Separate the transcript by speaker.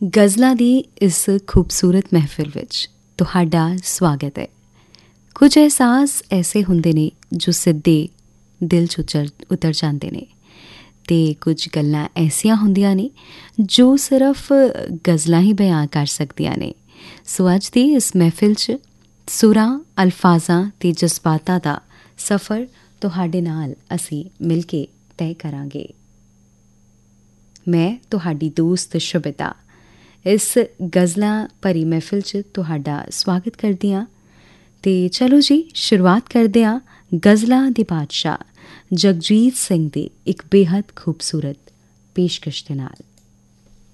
Speaker 1: ਗਜ਼ਲਾਂ ਦੀ ਇਸ ਖੂਬਸੂਰਤ ਮਹਿਫਿਲ ਵਿੱਚ ਤੁਹਾਡਾ ਸਵਾਗਤ ਹੈ। ਕੁਝ ਅਹਿਸਾਸ ਐਸੇ ਹੁੰਦੇ ਨੇ ਜੋ ਸਿੱਧੇ ਦਿਲ 'ਚ ਉਤਰ ਜਾਂਦੇ ਨੇ ਅਤੇ ਕੁਝ ਗੱਲਾਂ ਐਸੀਆਂ ਹੁੰਦੀਆਂ ਨੇ ਜੋ ਸਿਰਫ ਗਜ਼ਲਾਂ ਹੀ ਬਿਆਨ ਕਰ ਸਕਦੀਆਂ ਨੇ। ਸੋ ਅੱਜ ਦੀ ਇਸ ਮਹਿਫਿਲ 'ਚ ਸੁਰਾਂ, ਅਲਫਾਜ਼ਾਂ ਅਤੇ ਜਜ਼ਬਾਤਾਂ ਦਾ ਸਫ਼ਰ ਤੁਹਾਡੇ ਨਾਲ ਅਸੀਂ ਮਿਲ ਕੇ ਤੈਅ ਕਰਾਂਗੇ। ਮੈਂ ਤੁਹਾਡੀ ਦੋਸਤ ਸ਼ੁਭਿਤਾ ਇਸ ਗਜ਼ਲਾਂ ਭਰੀ ਮਹਿਫਿਲ 'ਚ ਤੁਹਾਡਾ ਸਵਾਗਤ ਕਰਦੀ ਹਾਂ। ਅਤੇ ਚਲੋ ਜੀ ਸ਼ੁਰੂਆਤ ਕਰਦੇ ਹਾਂ ਗਜ਼ਲਾਂ ਦੇ ਬਾਦਸ਼ਾਹ ਜਗਜੀਤ ਸਿੰਘ ਦੀ ਇੱਕ ਬੇਹੱਦ ਖੂਬਸੂਰਤ ਪੇਸ਼ਕਸ਼ ਦੇ ਨਾਲ।